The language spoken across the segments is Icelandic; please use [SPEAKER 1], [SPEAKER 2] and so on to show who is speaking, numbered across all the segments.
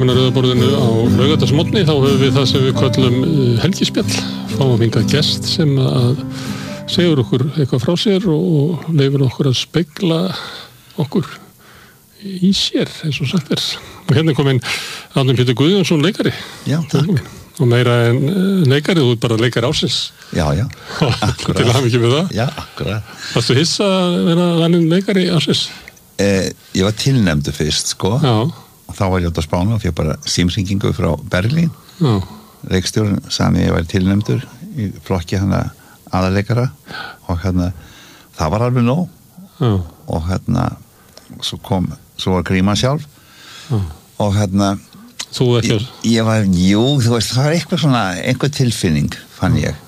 [SPEAKER 1] Norræna rauðaborðinu á laugardagsmorgni þá höfum við það sem við köllum helgispjall, fáum hingað gest sem að segur okkur eitthvað frá sér og leifir okkur að spegla okkur í sér, eins og sagt er. Og hérna er kominn Árni Pétur Guðjónsson, leikari.
[SPEAKER 2] Já, takk.
[SPEAKER 1] Og meira en leikari, þú ert bara leikari ársins.
[SPEAKER 2] Já, akkurat.
[SPEAKER 1] Til hamingju með það.
[SPEAKER 2] Já, akkurat.
[SPEAKER 1] Varstu hissa að vera valinn leikari ársins?
[SPEAKER 2] Ég var tilnefndur fyrst, sko.
[SPEAKER 1] Já.
[SPEAKER 2] Og þá var ég út á Spáni og fékk bara símhringingu frá Berlín.
[SPEAKER 1] Já.
[SPEAKER 2] Leikstjórinn sagði ég var tilnefndur í flokki aðaleikara og það var alveg nóg.
[SPEAKER 1] Já.
[SPEAKER 2] Og svo var Gríman sjálf.
[SPEAKER 1] Já.
[SPEAKER 2] Og
[SPEAKER 1] þú ekki?
[SPEAKER 2] Ég var, þú veist, það var eitthvað svona, einhver tilfinning fann ég.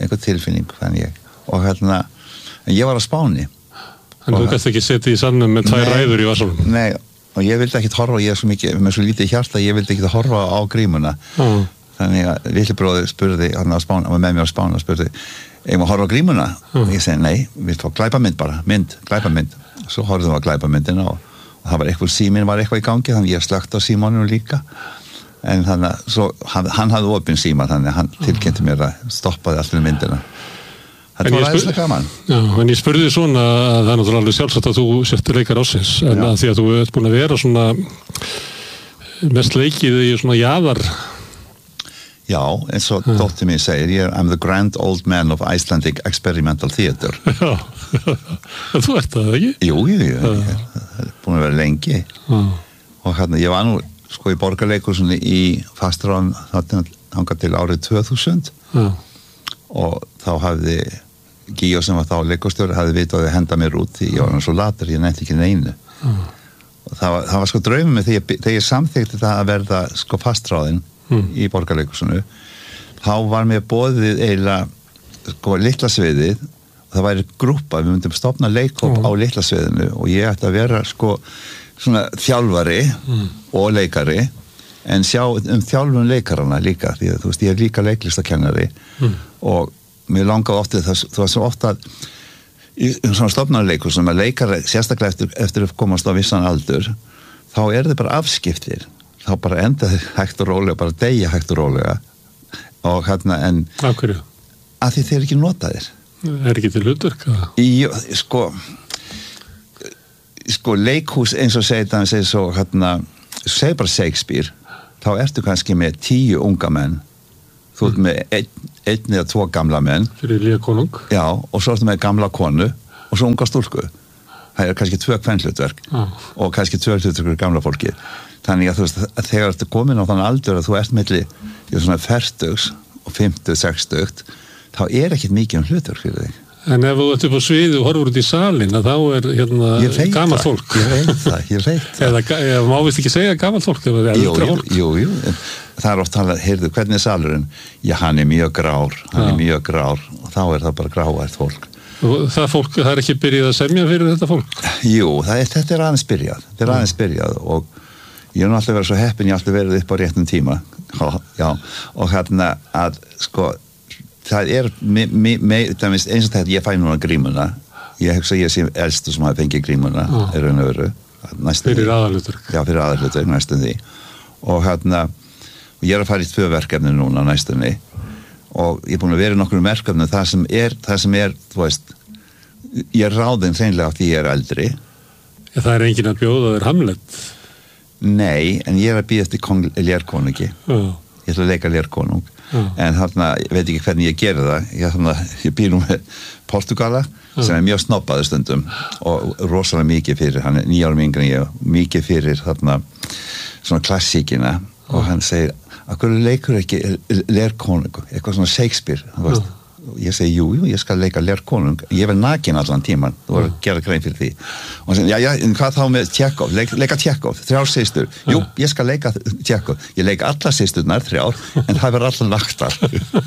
[SPEAKER 2] Og ég var á Spáni.
[SPEAKER 1] En þú gæst ekki setið í salnum með tvær ræður í vasanum?
[SPEAKER 2] Nei, og ég vildi ekkert horfa, ég er svo mikið, með svo lítið hjarta, ég vildi ekkert horfa á Grímuna. Þannig að villibróður spurði, hann var með mér á Spáni og spurði, ég má horfa á Grímuna? Og ég segi, nei, við fá glæpamynd bara, glæpamynd. Svo horfðum við á glæpamyndina og það var síminn var eitthvað í gangi, þannig ég slökkt á símanum líka. En þannig að, svo, hann hafði opinn síma, þannig að hann tilkynnti mér að stoppaði allir myndina. Þetta var æðislega gaman. Já,
[SPEAKER 1] en ég spurði svona að það er náttúrulega alveg sjálfsagt að þú settir leikar ársins, en að því að þú ert búin að vera svona mest leikið í svona jaðar.
[SPEAKER 2] Já, eins og dóttir mín segir, I'm the grand old man of Icelandic experimental theater.
[SPEAKER 1] Já, þú ert það, ekki?
[SPEAKER 2] Jú, ég er búin að vera lengi. Og ég var nú sko í Borgarleikhúsinu í fastráðan þangað til árið 2000. Já. Og þá hafði Gíó sem var þá leikustjóri hafði vitað að henda mér út því ég var svo latur, ég nefndi ekki neinu. Og það var sko draumur með þegar ég samþykti það að verða sko fastráðin í Borgarleikhúsinu, þá var mér boðið eiginlega sko litla sviðið og það væri grúppa, við myndum stofna leikhóp á litla sviðinu og ég ætti að vera sko svona þjálfari og leikari en sjá þjálfun leikarana líka því að þú veist ég er líka leiklistakennari og mér langaði ofta það var svo ofta í svona stofnarleikhúsum að leikara sérstaklega eftir að komast á vissan aldur þá er þið bara afskiptir þá bara enda þið hægt og rólega bara deyja hægt og rólega og en
[SPEAKER 1] af hverju?
[SPEAKER 2] Af því þeir ekki notaðir
[SPEAKER 1] er ekki til hlutverk?
[SPEAKER 2] Sko leikhús eins og segir svo segir bara Shakespeare þá ertu kannski með 10 unga menn þú ert með einn eða 2 gamla menn
[SPEAKER 1] fyrir Lear konung
[SPEAKER 2] já, og svo ertu með gamla konu og svo unga stúlku það er kannski 2 kvenhlutverk og kannski 2 hlutverkur gamla fólki þannig að þú veist, að þegar ertu komin á þann aldur að þú ert milli svona 40 og 50, 60 þá er ekkert mikið hlutverk fyrir þig
[SPEAKER 1] en ef þú ert upp á sviði og horfur út í salin að þá er gamalt fólk
[SPEAKER 2] ég veit
[SPEAKER 1] það eða má vist ekki segja gamalt fólk ef það er eldra fólk
[SPEAKER 2] jú, það er oft talað, heyrðu, hvernig er salurinn já, hann er mjög grár og þá er það bara gráært fólk
[SPEAKER 1] og það fólk, það er ekki byrjað að semja fyrir þetta fólk?
[SPEAKER 2] Jú, þetta er aðeins byrjað og ég er náttúrulega verið svo heppin ég alltaf verið upp á réttum tíma já, og að sko það er eins og þetta ég fæ núna Grímuna ég hugsa ég sé elstu sem hafi fengið Grímuna er raun og veru
[SPEAKER 1] fyrir aðalhlutverk
[SPEAKER 2] já, fyrir aðalhlutverk, næstum því og og ég er að fara í 2 verkefni núna næstunni og ég er búin að vera í nokkrum verkefni það sem er, þú veist ég er ráðinn hreinlega af því ég er eldri
[SPEAKER 1] það er enginn að bjóða þér Hamlet
[SPEAKER 2] nei, en ég er að bíða eftir Lear konungi ég ætla að leika Lear konung en ég veit ekki hvernig ég geri það ég býr nú með Portugala sem er mjög snobbaður stundum og rosalega mikið fyrir hann er 9 árum yngri en ég mikið fyrir svona klassíkina og hann segir af hverju leikur ekki Lear konung eitthvað svona Shakespeare ég segi jú, ég skal leika Lear konung ég verð nakin allan tíman þú verður að gera grein fyrir því og hann segi, já, en hvað þá með Tjekov leika Tjekov, 3 systur jú, ég skal leika Tjekov ég leika alla systurnar 3 en það verður allar naktar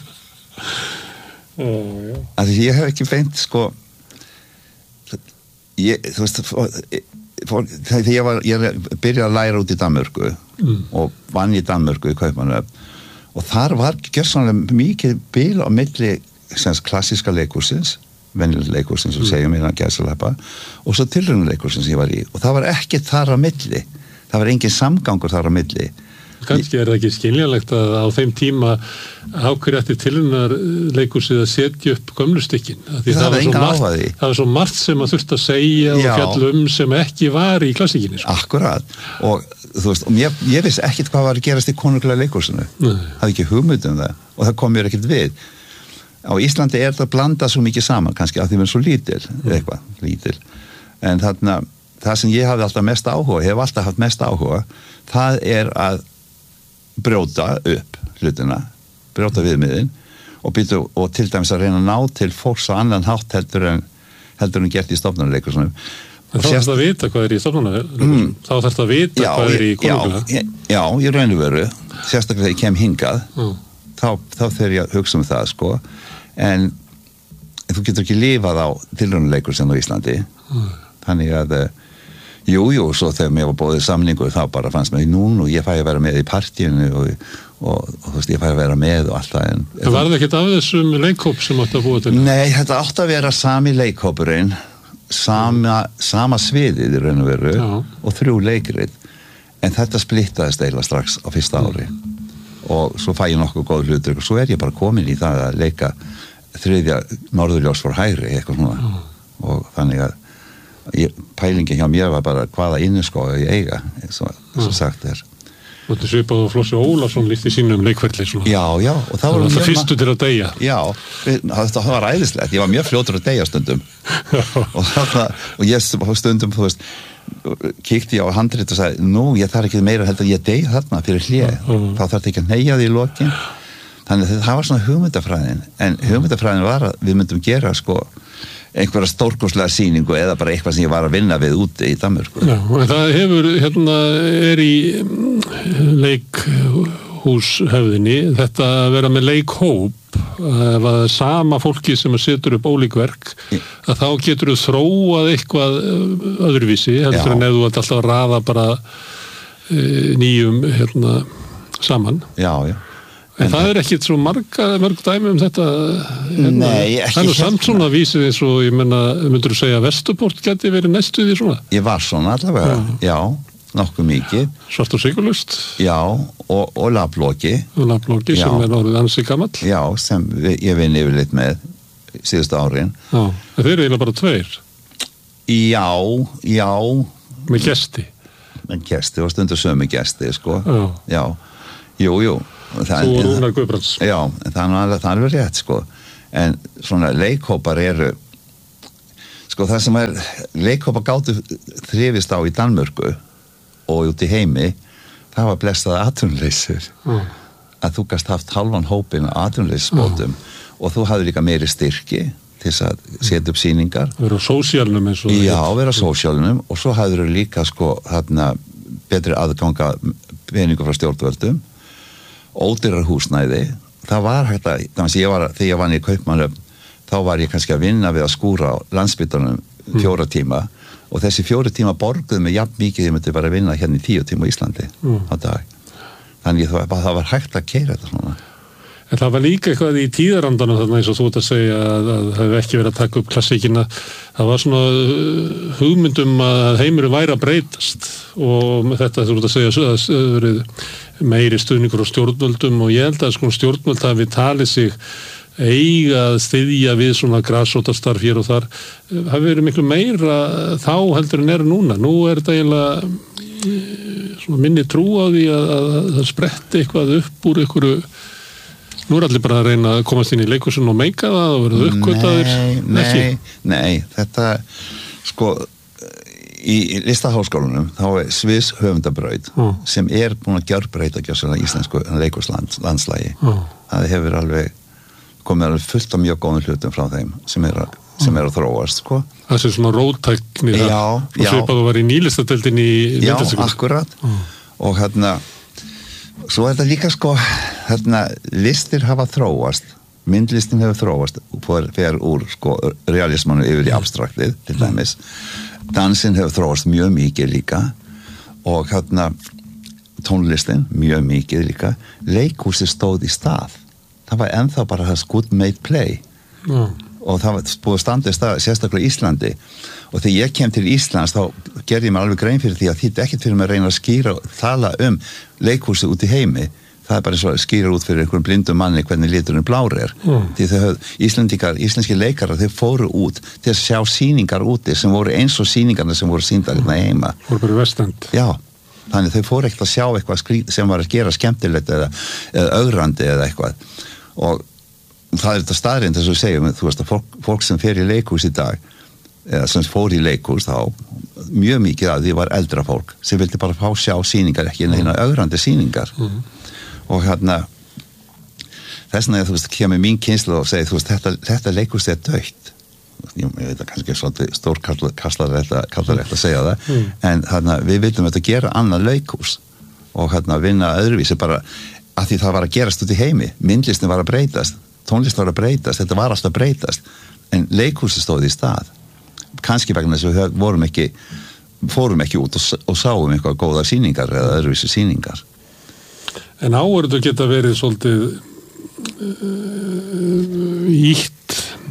[SPEAKER 2] því ég hef ekki beint sko þú veist þegar ég byrjaði að læra út í Danmörku og vann í Danmörku í Kaupmannahöfn og þar var gjörsamlega mikið bil á milli klassíska leikhúsins venjulega leikhúsins sem segjum innan gæsalappa og svo tilraunaleikhúsins sem ég var í og það var ekki þar á milli það var engin samgangur þar á milli
[SPEAKER 1] Kannski það ekki skiljanlegt að á þeim tíma ákveðri eftir tilhörnar leikhúsið að setja upp gömlustykkin. Það var svo margt sem að þurfti að segja og fjalla sem ekki var í klassíkinni.
[SPEAKER 2] Akkurat. Og þú veist, ég vissi ekkert hvað var að gerast í konunglega leikhúsinu. Hafði ekki hugmynd það og það kom mér ekkert við. Á Íslandi það blandað svo mikið saman, kannski af því við erum svo lítil. En þarna, það sem ég hafði alltaf mest áhuga, hef alltaf haft mest áhuga, það að brjóta upp hlutina, brjóta viðmiðin og til dæmis að reyna að ná til fólks á annan hátt heldur en gert í stofnunarleikursunum.
[SPEAKER 1] En þá þarfst að vita hvað í stofnunarleikursunum? Þá þarfst að vita hvað í konunglega?
[SPEAKER 2] Já, í raun og veru, sérstaklega þegar ég kem hingað, þá þegar ég að hugsa það, sko, en þú getur ekki lifað á tilraunarleikursunum á Íslandi, þannig að Jú, svo þegar mér var bóðið samningur þá bara fannst mér núna og ég fæ að vera með í partíinu og þú veist, ég fæ að vera með og allt það.
[SPEAKER 1] Það var það ekkert af þessum leikhóp sem átti að búa til?
[SPEAKER 2] Nei, þetta átti að vera sami leikhópurinn, sama sviðið í raun og veru og 3 leikrit, en þetta splittaðist eiginlega strax á fyrsta ári og svo fæ ég nokkuð góð hlutur og svo ég bara komin í það að leika 3. Norðurljós for hægri, eitthvað svona og þannig að pælingin hjá mér var bara hvaða inniskói ég eiga, svo sagt
[SPEAKER 1] Og þetta svipað og Flossi Ólafsson líkt í sínum leikferli svona.
[SPEAKER 2] Já, og það
[SPEAKER 1] var það fyrstu til að deyja.
[SPEAKER 2] Já, það var æðislegt, ég var mjög fljótur að deyja stundum og ég stundum, þú veist, kíkti ég á handrit og sagði, ég þarf ekki meira heldur að ég deyja þarna fyrir hlé, þá þarf þetta ekki að neyja því í lokin, þannig að það var svona hugmyndafræðin, en hugmyndafræðin var að við myndum gera, sko, einhverja stórkostlega sýningu eða bara eitthvað sem ég var að vinna við úti í Danmörku.
[SPEAKER 1] Já, en það hefur, í leikhúshöfðinni þetta að vera með leikhóp ef að sama fólki sem setur upp ólík verk, að þá getur þú þróað eitthvað öðruvísi, heldur en ef þú ert alltaf að raða bara nýjum saman.
[SPEAKER 2] Já.
[SPEAKER 1] En það ekkert svo mörg dæmi þetta.
[SPEAKER 2] Nei, ekki.
[SPEAKER 1] Það samt svona vísið eins og, ég menna, myndur þú segja að Vesturport geti verið næstu því svona?
[SPEAKER 2] Ég var svona allavega, já, nokkuð mikið.
[SPEAKER 1] Svart og sigurlaust?
[SPEAKER 2] Já, og Lablóki.
[SPEAKER 1] Og Lablóki sem orðið ansi gamall?
[SPEAKER 2] Já, sem ég vinn yfirleitt með síðustu árin.
[SPEAKER 1] Já, þeir eiginlega bara 2?
[SPEAKER 2] Já.
[SPEAKER 1] Með gesti?
[SPEAKER 2] Með gesti og stundu sömu gesti, sko. Já. Jú.
[SPEAKER 1] Þú og Rúnar Guðbrands.
[SPEAKER 2] Já, það er alveg rétt, sko. En svona leikhópar eru, sko, það sem leikhópar gátu þrifist á í Danmörku og út í heimi, það var blessað atvinnuleysir. Að þú gast haft halvan hópin atvinnuleysisbótum og þú hafði líka meiri styrki til þess að setja upp sýningar.
[SPEAKER 1] Vera á sósíalnum eins og það.
[SPEAKER 2] Já, vera á sósíalnum og svo hafði þú líka, sko, betri aðganga peningu frá stjórnvöldum, ódýrar húsnæði. Það var hægt að, þegar ég vann í Kaupmannahöfn, þá var ég kannski að vinna við að skúra á Landspítalanum 4 tíma og þessi 4 tíma borguðu mig jafn mikið ég myndi bara vinna hérna í 10 tíma á Íslandi á dag. Þannig það var hægt að keyra þetta svona.
[SPEAKER 1] En það var líka eitthvað í tíðarandanum þarna eins og þú ert að segja að það hefði ekki verið að taka upp klassíkina. Það var svona hugmyndum að heimurinn væri að breytast og þetta þú ert að segja að það verið meiri stuðningur á stjórnvöldum og ég held að sko stjórnvöld hafi talið sig eiga að styðja við svona grasrótarstarf hér og þar. Hafi verið miklu meira þá heldur en núna. Nú þetta eiginlega svona minni trú á því að það spretti eitthvað upp úr einhverju. Nú allir bara að reyna að komast inn í leikhúsinu og meika það og verða uppkvötaðir.
[SPEAKER 2] Nei, þetta sko í listaháskólanum þá Sviss höfundabraut sem búin að gjörbreyta íslensku leikhúslandslægi. Það hefur alveg komið alveg fullt af mjög góðum hlutum frá þeim sem að þróast, sko. Það
[SPEAKER 1] sé svona róttækni það.
[SPEAKER 2] Já.
[SPEAKER 1] Og svipað þú var í nýlistadeildin í myndlistinni.
[SPEAKER 2] Já, akkurat. Og svo þetta líka, sko, listir hafa þróast, myndlistin hefur þróast fyrir úr, sko, realismanu yfir í abstraktið, til dæmis. Dansin hefur þróast mjög mikið líka og tónlistin mjög mikið líka. Leikhúsið stóð í stað. Það var ennþá bara good made play. Og það var búið að standa í stað, sérstaklega í Íslandi og þegar ég kem til Íslands þá gerði ég mér alveg grein fyrir því að þetta ekkert fyrir mig að reyna að skýra og tala leikhúsið út í heimi. Það bara svo að skýra út fyrir einhverjum blindum manni hvernig liturinn blár því íslenski leikarar þeir fóru út til að sjá sýningar úti sem voru eins og sýningarna sem voru sýndar hérna heima.
[SPEAKER 1] Voru bara vestand.
[SPEAKER 2] Já, þannig þau fóru ekkert að sjá eitthvað sem var að gera skemmtilegt eða ögrandi eða eitthvað og það þetta staðrind þess að við segjum, þú veist að fólk sem fer í leikhús í dag eða sem fór í leikhús þá mjög mikið að því var eldra fólk sem vildi bara fá sjá sýningar ekki hérna ögrandi sýningar og hérna þess vegna þú veist kemur mín kynslu og segir þú veist þetta leikhús dautt ég veit að kannski svolítið stór kallar að segja það en hérna við viljum þetta gera annað leikhús og hérna vinna öðruvísi bara að því það var að gerast út í heimi myndlistin var að breytast, tónlist var að breytast þetta var alltaf að breytast en leikhúsi stóði í stað kannski vegna þess að við fórum ekki út og sáum eitthvað góðar sýningar eða öðruvísi sýningar.
[SPEAKER 1] En áhorfendur geta verið svolítið ítt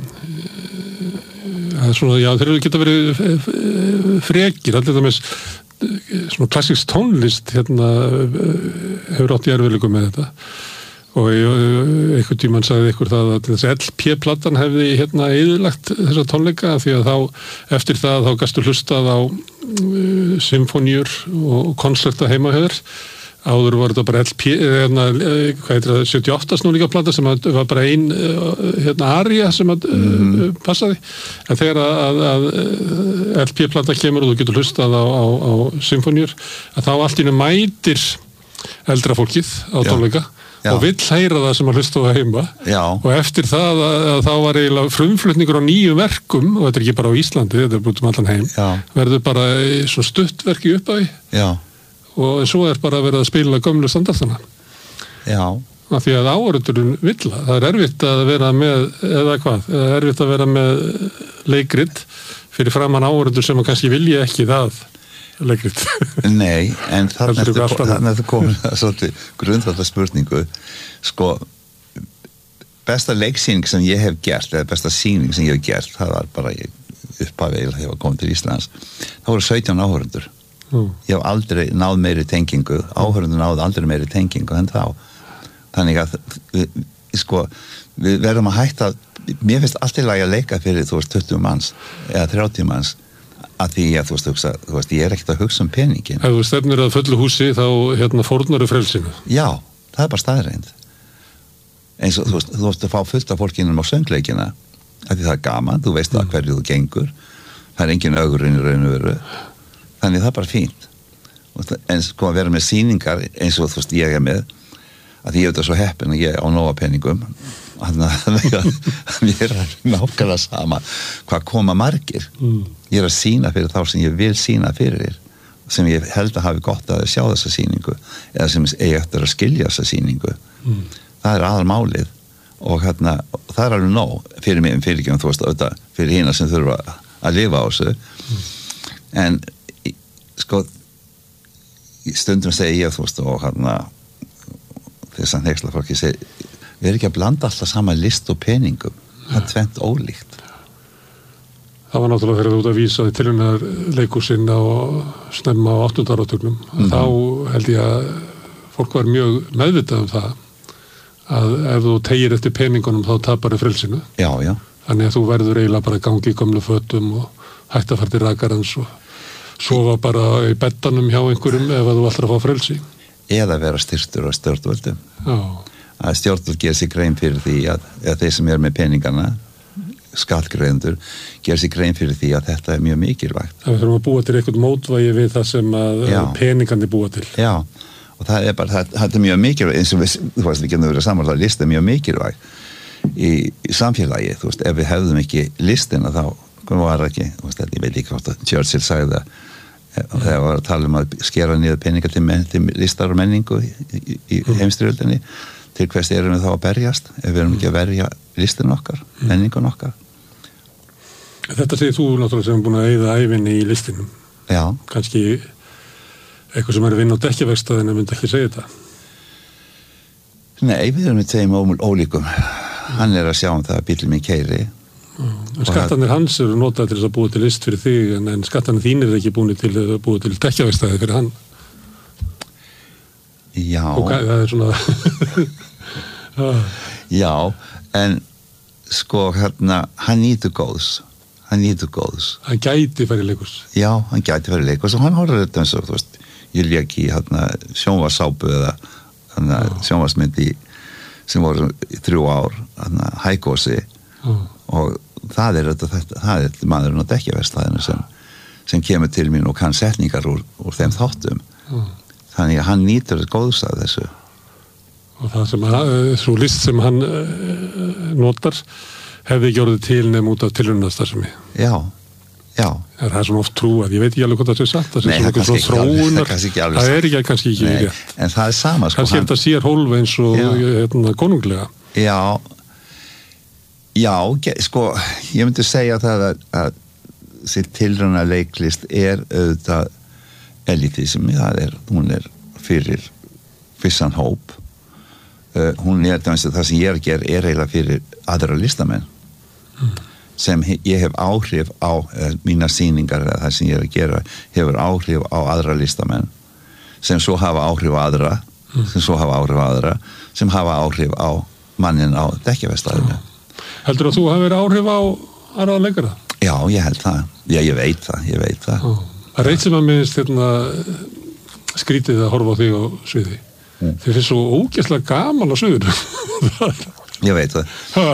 [SPEAKER 1] svona, já, þeir geta verið frekir, allir það með svona klassísk tónlist hérna hefur átt í erfiðleikum með þetta og einhvern tímann sagði ykkur það að þessi LP-platan hefði hérna eyðilagt þessa tónleika því að þá eftir það þá gastu hlustað á symfóníur og konserta heima hjá þér áður var þetta bara LP hvað heitir það, 78 snúningaplata sem var bara ein aria sem passaði en þegar að LP-plata kemur og þú getur hlustað á symfóníur að þá allt í einu mætir eldra fólkið á tónleika og vill heyra það sem að hlusta á heima og eftir það að þá var eiginlega frumflutningur á nýjum verkum og þetta ekki bara á Íslandi, þetta búið allan heim verður bara svona stuttverki upp á því og svo bara verið að spila gömlu standardana af því að áhorfendurinn vill það erfitt að vera með erfitt að vera með leikrit fyrir framan áhorfendur sem að kannski vilja ekki það leikrit.
[SPEAKER 2] Nei, en þarna er komin svolítið grundvallar spurningu sko besta leiksýning sem ég hef gert eða besta sýning sem ég hef gert það var bara upphafið þegar ég var komið til Íslands það voru 17 áhorfendur ég hef aldrei náð meiri tengingu áhorfendur náð aldrei meiri tengingu en þá þannig að við verðum að hætta mér finnst allt í lagi að leika fyrir þú veist 20 manns eða 30 manns að því að þú veist, ég ekkert að hugsa peningin.
[SPEAKER 1] Ef þú stefnir að fullu húsi þá fórnaru frelsinu.
[SPEAKER 2] Já, það bara staðreind. Eins og þú veist að fá fullt af fólkinum á söngleikina að því það gaman, þú veist að hverju þú gengur það engin ögrun í raun og veru þannig það bara fínt. En sko að vera með sýningar eins og þú veist ég með að því ég veit að svo heppin að ég á nóga peningum þannig að mér nákvæmlega sama hvað koma margir ég að sýna fyrir þá sem ég vil sýna fyrir sem ég held að hafi gott að sjá þessa sýningu eða sem eigi eftir að skilja þessa sýningu það er aðalmálið og það er alveg nóg fyrir mig fyrirgefum þú veist auðvitað fyrir hina sem þurfa að lifa á þessu en sko stundum segi ég þú veist og þess að nexla fólki segi við erum ekki að blanda alltaf saman list og peningum það er tvennt ólíkt
[SPEAKER 1] Það var náttúrulega þegar þú út að vísa til hennar leikhúsinn á snemma á 8. áratugnum þá held ég að fólk var mjög meðvitað það að ef þú tegir eftir peningunum þá tapar þau frelsinu þannig að þú verður eiginlega bara gangi í gömlu fötum og hægt að fara til rakarans og sofa bara í beddanum hjá einhverjum ef að þú ætlar að fá frelsi
[SPEAKER 2] eða vera styrktur á stjórnvöldum að stjórnvöld gerir sig grein fyrir því að þeir sem með peningana skattgreiðendur gerir sig grein fyrir því að þetta er mjög mikilvægt.
[SPEAKER 1] Það þurfum að búa til eitthvað mótvægi við það sem að peningandi búa til.
[SPEAKER 2] Já, og það er bara þetta er mjög mikilvægt eins og við getum verið saman að lista er mjög mikilvægt í samfélagi, þú veist, ef við hefðum ekki listina þá var ekki, þú veist, ég veit ekki hvort að Churchill sagði það þegar var að tala að skera niður peninga til listar og menningu í heimsstyrjöldinni til hvers erum við þá að berjast ef við erum ekki að verja listin okkar, menningun okkar.
[SPEAKER 1] Þetta segir þú náttúrulega sem er búin að eyða ævinni í listinum.
[SPEAKER 2] Já.
[SPEAKER 1] Kannski eitthvað sem er að vinna á dekkjaverkstæðinu myndi ekki segja þetta.
[SPEAKER 2] Nei, við erum með tveim ólíkum. Hann er að sjá það að bíllinn minn keyri
[SPEAKER 1] Skattarnir hans eru notaðir til þess að búa til list fyrir þig, en skattarnir þínir er ekki búið til dekkjaverkstæði fyrir hann.
[SPEAKER 2] Já.
[SPEAKER 1] Og það er svona...
[SPEAKER 2] Já, en sko hann nýtur góðs. Hann gæti farið leikhús. Já, hann gæti farið leikhús og hann horfður þetta eins og, þú veist, ég lék í sjónvarsápu eða sjónvarsmyndi sem voru í 3 ár, Hægósi og það er maðurinn á dekkjaverkstæðinu sem kemur til mín og kann setningar úr þeim þáttum. Þannig að hann nýtur góðs af þessu.
[SPEAKER 1] Og það sem svo list sem hann notar hefði ekki orðið til nefn út af tilraunastarfsemi.
[SPEAKER 2] Já.
[SPEAKER 1] Það er svona oft trú að ég veit ekki alveg hvað það sé satt.
[SPEAKER 2] Nei, það
[SPEAKER 1] það er kannski ekki rétt.
[SPEAKER 2] En það er sama.
[SPEAKER 1] Kannski þetta sér hólf eins og konunglega.
[SPEAKER 2] Já, sko, ég myndi segja það að sitt tilrauna leiklist auðvitað elitismi, hún fyrir vissan hóp. Hún það sem ég að gera eiginlega fyrir aðra listamenn sem ég hef áhrif á mína sýningar eða það sem ég að gera hefur áhrif á aðra listamenn sem svo hafa áhrif á aðra sem hafa áhrif á mannin á dekkjaverkstæðinu.
[SPEAKER 1] Heldur að þú hafi verið áhrif á aðra leikara?
[SPEAKER 2] Já, ég held það. Já, ég veit það.
[SPEAKER 1] Það reitt sem að minnst skrítið að horfa á þig á sviði. Þið finnst svo ógeðslega gaman á sviðinu.
[SPEAKER 2] Ég veit það.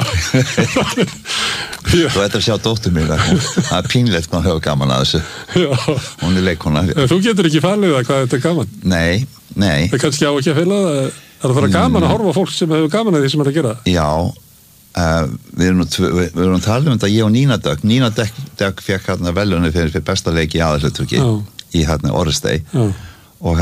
[SPEAKER 2] Þú ættir að sjá dóttur mín það er pínlegt hvað hefur gaman að þessu. Hún er leikona.
[SPEAKER 1] Þú getur ekki falið það hvað þetta er gaman.
[SPEAKER 2] Nei.
[SPEAKER 1] Það er kannski á ekki að fela það. Það er að fara gaman að horfa á fólk sem hefur gaman að því sem er að gera.
[SPEAKER 2] Já. Við erum að tala um þetta, ég og Nína Dögg fekk velunni fyrir besta leik í aðalhlutverki í Orrestey og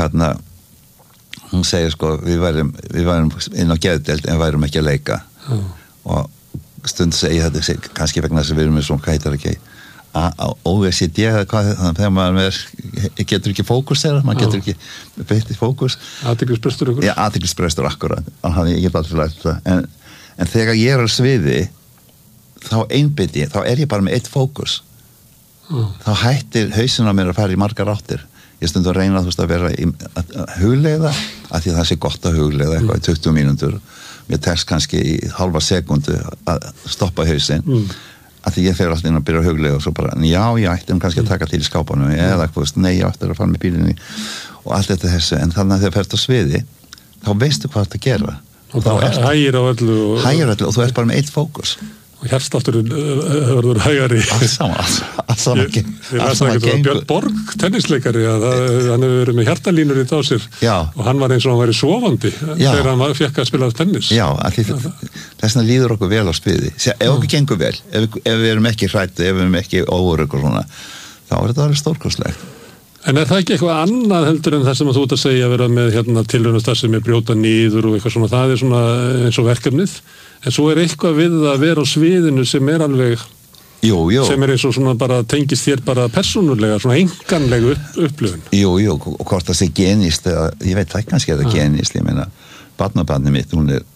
[SPEAKER 2] hún segir sko við værum inn á geðdeild en værum ekki að leika og stund segi þetta kannski vegna þess að við erum með svona hvað heitir ekki OSD þegar maður getur ekki fókus maður getur ekki beitt í fókus athyglisbrestur akkurat ég get alltaf lært það en þegar ég er á sviði þá einbytti þá ég bara með eitt fókus þá hættir hausinn á mér að fara í margar áttir ég stundum að reyna að vera að hugleiða af því að það sé gott að hugleiða eitthvað í 20 mínútur mér tekst kannski í halva sekundu að stoppa hausinn af því ég fer alltaf inn að byrja að hugleiða og svo bara, já, ég ætti kannski að taka til í skápanum eða, nei, ég ætti að fara með bílinni og allt þetta þessu, en þannig að þegar ferst á sviði þá veistu hvað þetta gera
[SPEAKER 1] og þá hægir á öllu
[SPEAKER 2] og þú ert bara með eitt fókus
[SPEAKER 1] og hjartslátturinn verður hægari
[SPEAKER 2] allt saman
[SPEAKER 1] ég veist ekki að Björn Borg tennisleikari hann hefur verið með hjartalínur í dásir og hann var eins og hann væri sofandi þegar hann fekk að spila tennis
[SPEAKER 2] þessna líður okkur vel á sviði ef okkur gengur vel, ef við erum ekki hræddu ef við erum ekki óörugg og svona þá er þetta alveg stórkostlegt.
[SPEAKER 1] En er það ekki eitthvað annað heldur en það sem að þú ert að segja að vera með tilraunastarfsemi með brjóta niður og eitthvað svona, það er svona eins og verkefnið, en svo er eitthvað við að vera á sviðinu sem er alveg sem er eins og svona bara tengist þér bara persónulega, svona enganleg upplifun.
[SPEAKER 2] Jú, og hvort það sé genist, ég veit það kannski að það genist, ég meina, barnabarnið mitt, hún er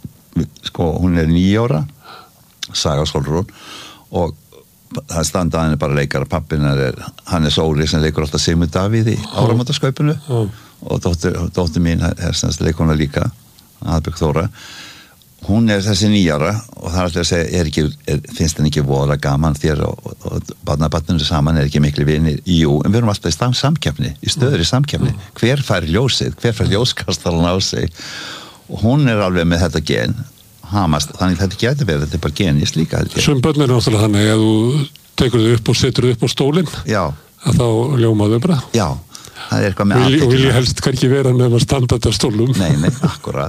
[SPEAKER 2] 9 ára, Saga Solrún, og það standa hann bara leikara, pappin Hannes Óli sem leikur alltaf Sigmund Davíð í áramótaskaupinu og dóttir mín leikona líka, Aðbjörg Þóra, hún er þessi 9 ára og það er alltaf að segja, finnst henni ekki voða gaman þér og barnabarninu saman ekki miklu vinir, jú, en við erum alltaf í samkeppni, í stöðri samkeppni, hver fær ljósið, hver fær ljóskastalan á sig og hún er alveg með þetta gen hamast, þannig þetta getur verið, þetta er bara genist líka.
[SPEAKER 1] Sum börn er náttúrulega þannig að þú tekur þau upp og setur þau upp á stólinn, að þá ljóma þau bara.
[SPEAKER 2] Já, það er eitthvað með aðtekna.
[SPEAKER 1] Og vil ég helst hverki vera með að standa þetta stólum.
[SPEAKER 2] Nei, akkurat.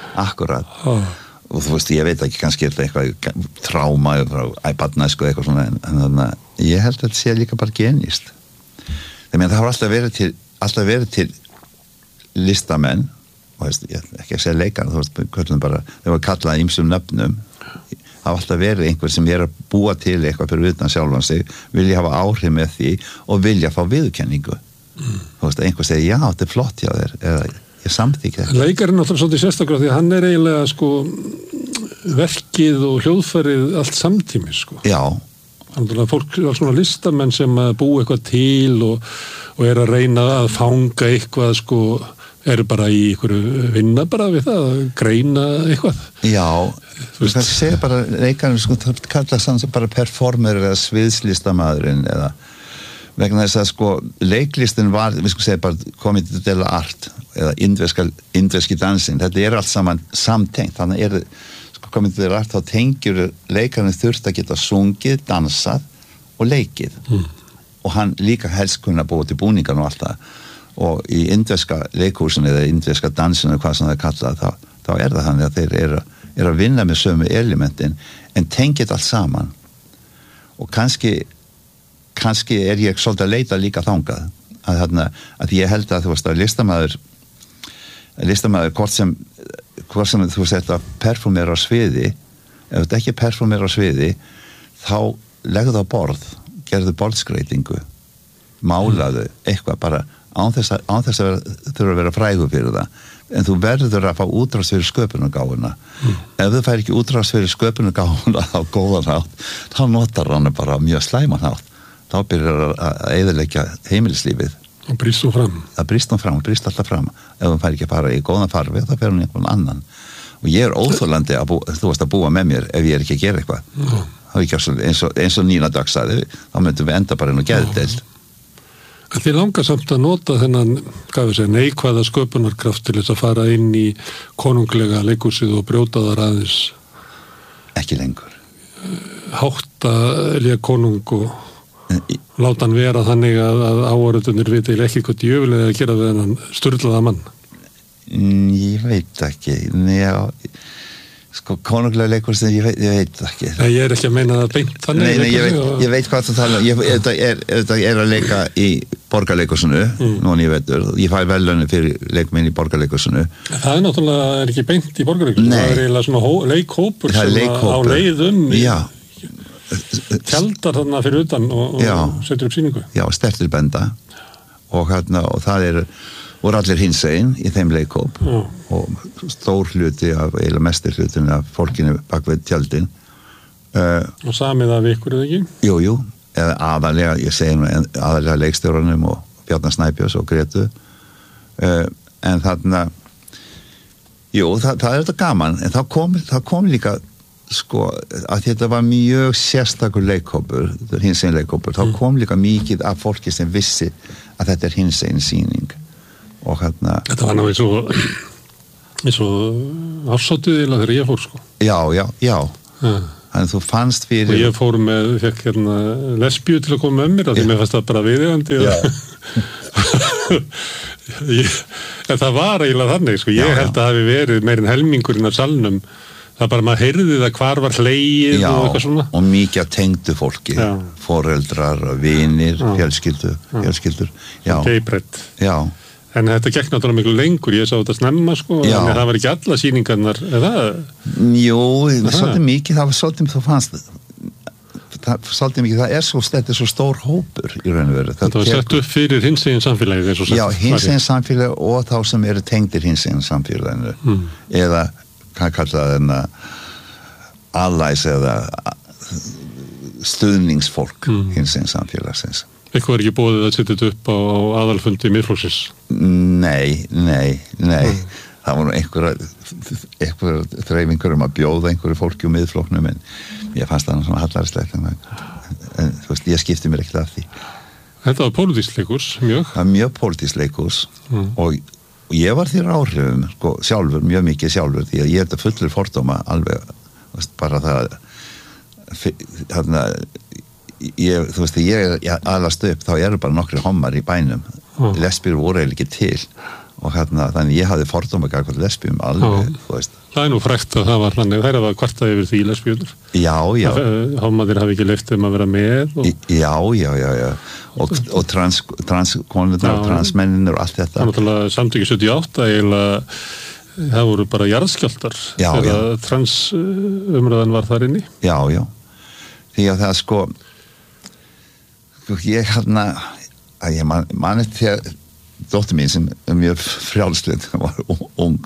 [SPEAKER 2] Og þú veist, ég veit ekki, kannski er þetta eitthvað tráma frá iPad-næsku eitthvað svona, en þannig að ég held að þetta sé líka bara genist. Það har alltaf verið til listamenn, og ég ekki að segja leikar, þú veist, þau var kallað ýmsum nöfnum, það var alltaf verið einhver sem er að búa til eitthvað fyrir utan sjálfan sig, vilja hafa áhrif með því og vilja fá viðurkenningu. Þú veist, einhver segir, já, þetta er flott hjá þér, eða ég samþykki þetta.
[SPEAKER 1] Leikarinn náttúrulega svolítið sérstaklega því að hann er eiginlega, verkið og hljóðfærið allt samtímis,
[SPEAKER 2] Já,
[SPEAKER 1] Fólk er svona listamenn sem búa eitthvað til og að reyna að fanga eitthvað sko, eru bara í einhverju vinna bara við það að greina eitthvað.
[SPEAKER 2] Já, það segir bara leikarinn sko, það kallast hann sem bara performer eða sviðslistamaðurinn eða vegna þess að sko leiklistin var, við sko segja bara commedia dell'arte eða indverski dansinn, þetta allt saman samtengt, þannig sko commedia dell'arte þá tengjur leikarinn þurft að geta sungið, dansað og leikið og hann líka helst kunna búa til búningan og allt það og í indverska leikhúsinu eða indverska dansinu hvað sem það kallað þá það þannig að þeir eru að vinna með sömu elementin en tengið allt saman og kannski ég svolítið að leita líka þangað að ég held að þú veist að listamaður hvort sem þú veist að performera á sviði ef þetta ekki performera á sviði þá legðu það á borð gerðu borðskreitingu málaðu eitthvað bara án þess að þurfa að vera frægur fyrir það en þú verður að fá útrás fyrir sköpunargáfuna ef þú fær ekki útrás fyrir sköpunargáfuna á góðan hátt þá notar hann bara mjög slæman hátt þá byrjar að eyðileggja heimilislífið
[SPEAKER 1] og brýst hún
[SPEAKER 2] brýst alltaf fram ef þú fær ekki að fara í góðan farfi þá fer hún einhvern annan og ég óþolandi að búa með mér ef ég ekki að gera eitthvað það ekki eins og Nína Dögg sagði þá myndum við enda bara inn og geðdeild
[SPEAKER 1] En þið langar samt að nota þennan, neikvæða sköpunarkraft til þess að fara inn í konunglega leikhúsið og brjóta þar aðeins.
[SPEAKER 2] Ekki lengur.
[SPEAKER 1] Hátta lék konung og láta hann vera þannig að áhorfendurnir viti ekki hvað djöfulega að gera við þennan sturlaða mann.
[SPEAKER 2] Ég veit ekki. Sko konunglega leikhúsið, ég veit ekki.
[SPEAKER 1] Nei, ég ekki að meina það beint þannig.
[SPEAKER 2] Nei, ég veit hvað það tala um. Þetta að leika í borgarleikhúsinu, núna ég veitur. Ég fæ verðlaun fyrir leikminn í borgarleikhúsinu.
[SPEAKER 1] Það náttúrulega ekki beint í borgarleikhúsinu. Það eiginlega svona leikhópur sem á leiðum tjaldar þarna fyrir utan og setur upp sýningu. Já, stertir benda
[SPEAKER 2] og það voru allir hinsegin í þeim leikhóp og stór hluti eiginlega mestir hlutin af fólkinu bak við tjaldin
[SPEAKER 1] og samið af ykkur eða ekki?
[SPEAKER 2] Jú, eða aðalega ég segi nú aðalega leikstjóranum og Bjarnar Snæbjörns og Gretu en þarna það þetta gaman en það kom líka sko að þetta var mjög sérstakur leikhópur hinsegin leikhópur, þá kom líka mikið af fólki sem vissi að þetta hinsegin sýning og
[SPEAKER 1] Þetta var ná eins og afsáttuð eða þegar ég fór sko.
[SPEAKER 2] Já. Þannig þú fannst fyrir...
[SPEAKER 1] Og ég fór fekk lesbíu til að koma með mér því mér fannst það bara viðeigandi en það var eiginlega þannig sko. Ég held að það hafi verið meirinn helmingurinn af salnum það bara maður heyrði það hvar var hlegið og eitthvað svona
[SPEAKER 2] og mikið tengdu fólki foreldrar, vinir, fjölskyldur
[SPEAKER 1] Keibrett En þetta gekk náttúrulega miklu lengur, ég sá þetta snemma sko, en það var ekki alla sýningarnar, eða?
[SPEAKER 2] Jú, svolítið mikið, það var svolítið, þú fannst svolítið mikið, það þetta svo stór hópur í raun og veru.
[SPEAKER 1] Þetta var sett upp fyrir hinsegin samfélagið eins og sagt.
[SPEAKER 2] Já, hinsegin samfélagið og þá sem eru tengdir hinsegin samfélaginu, eða, hvað kallað þennan allies eða stuðningsfólk hinsegin samfélagsins.
[SPEAKER 1] Eitthvað ekki búið að setja þetta upp á aðalfundi Miðflokksins?
[SPEAKER 2] Nei. Það voru einhver þreifingur að bjóða einhverju fólki úr Miðflokknum en ég fannst það svona hallarslegt en þú veist, ég skipti mér ekkert af því.
[SPEAKER 1] Þetta var pólitískt leikhús, mjög?
[SPEAKER 2] Það var mjög pólitískt leikhús og ég var þér áhrifum, sko, sjálfur, mjög mikið sjálfur því að ég þetta fullur fordóma alveg, bara það þarna þú veist, ég alast upp þá eru bara nokkri hommar í bænum lesbíur voru eiginlega ekki til og þannig ég hafði fordóma gagvart lesbíum alveg, þú veist
[SPEAKER 1] Það nú frægt að það var þannig, þær hafa kvartað yfir því lesbíunur
[SPEAKER 2] Já
[SPEAKER 1] Hommarnir hafi ekki leyft þeim að vera með
[SPEAKER 2] Já og transkonurnar og transmenninur og allt þetta
[SPEAKER 1] Það náttúrulega samtöki 78 eiginlega það voru bara jarðskjálftar þegar transumræðan var þar inni
[SPEAKER 2] Já því að það sko ég að ég mani þegar dóttir mín sem mjög frjálslind var ung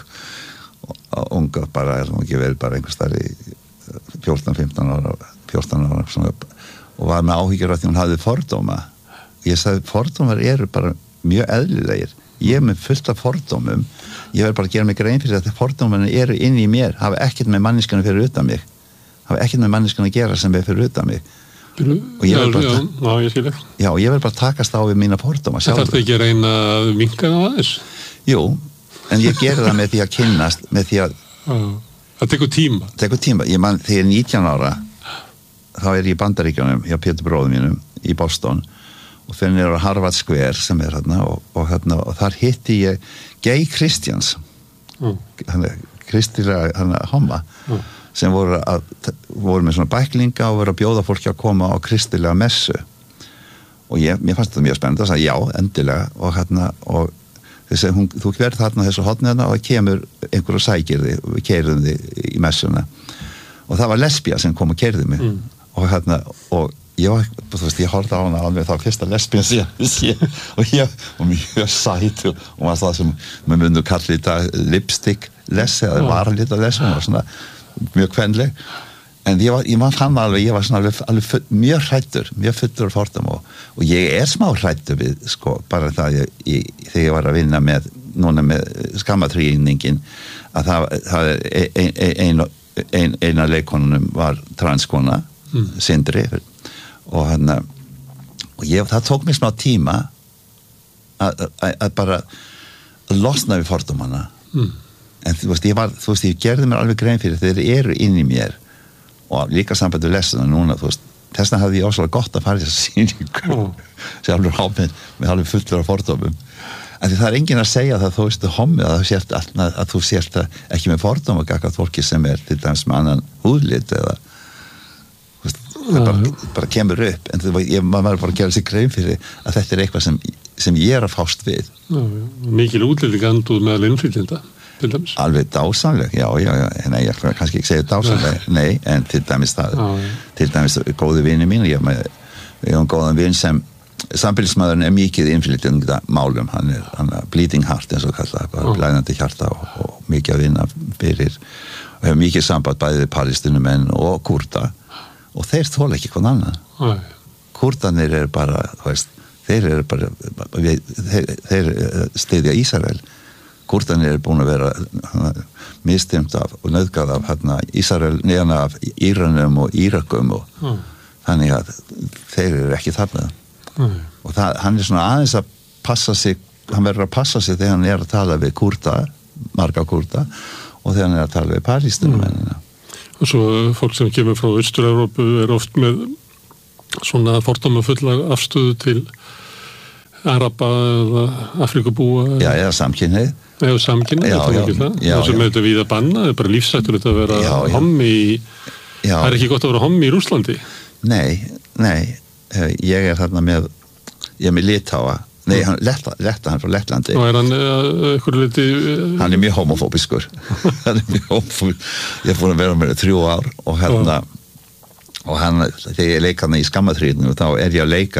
[SPEAKER 2] bara, ekki verið bara einhvers þar í 14 ára svona, og var með áhyggjur af því hún hafði fordóma. Ég sagði, fordómar eru bara mjög eðlilegir. Ég með fullt af fordómum. Ég verð bara að gera mig grein fyrir að fordómarnir eru inn í mér, hafa ekkert með manneskjana fyrir utan mig. Hafa ekkert með manneskjana að gera sem er fyrir utan mig. Og ég verð bara að takast á við mína fordóma sjálfur.
[SPEAKER 1] Það þarf ekki að reyna að minnka það aðeins?
[SPEAKER 2] Jú, en ég geri það með því að kynnast, með því að
[SPEAKER 1] það tekur tíma.
[SPEAKER 2] Ég man, þegar ég er 19 ára þá er ég í Bandaríkjunum hjá Pétur bróður mínum í Boston og fyrir niður á Harvard Square sem er hérna og þar hitti ég Gay Christians kristilega homma sem voru með svona bæklinga og voru að bjóða fólki að koma á kristilega messu og mér fannst þetta mjög spennandi og sagði já, endilega og þú verð þarna þessu hotnina og það kemur einhver og sækir þig og við keyrum þig í messuna og það var lesbía sem kom og keyrði mig og ég horfði á hana alveg þá fyrsta lesbían og mjög sæt og var það sem maður munur kalli þetta lipstick les eða varlit að lesa og svona mjög kvenleg en ég fann alveg, ég var svona alveg mjög hræddur, mjög fullur fordóm og ég er smá hræddur við sko, bara það þegar ég var að vinna með skammatrýningin að það eina leikonunum var transkona Sindri og það tók mér smá tíma að bara losna við fordómana en þú veist, ég gerði mér alveg grein fyrir þeir eru inn í mér og líka sambandi lesuna núna, þú veist þessna hafði ég óslega gott að fara í þessa sýningu sjálfur hommið með alveg fullur af fordómum en því það er enginn að segja það þú veist hommið að þú sért ekki með fordóma gagnvart fólki sem er til dæmis með annan húðlit eða það bara kemur upp en maður verður bara að gera sig grein fyrir að þetta er eitthvað sem ég er að fást við
[SPEAKER 1] Mikil útlending andúð meðal innflytjenda til dæmis
[SPEAKER 2] alveg dásamleg, já, nei, ég kannski ekki segja dásamleg, nei, en til dæmis til dæmis góði vini mín ég hef góðan vin sem sambýlismæðurinn er mikið innflytjenda málum, hann er bleeding heart eins og kallað, blæðandi hjarta og mikið að vinna fyrir og hefur mikið samband bæðið palestínumenn og Kúrda og þeir þola ekki hvern annan Kúrdanir eru bara þeir eru bara þeir styðja Ísrael Kúrdanir eru búin að vera misstimt af og nauðgað af Ísrael neðan af Íranum og Írakum og þannig að þeir eru ekki þarna og hann er svona aðeins að passa sig hann verður að passa sig þegar hann er að tala við Kúrda, marga Kúrda og þegar hann er að tala við palestínumennina
[SPEAKER 1] og svo fólk sem kemur frá Austur-Evrópu er oft með svona fordómafulla afstöðu til Araba eða Afrikubúa
[SPEAKER 2] eða samkynhneigð
[SPEAKER 1] eða samkynhneigð, það sem er þetta víða banna, það er bara lífsættur þetta að vera hommi það er ekki gott að vera hommi í Rússlandi
[SPEAKER 2] Nei, ég er þarna með Litáa nei, hann er frá Lettlandi
[SPEAKER 1] og er hann eitthvað liti
[SPEAKER 2] hann er mjög homofóbiskur ég er búin að vera með 3 ár og og hann, þegar ég leik hann í skammatrýninu þá er ég að leika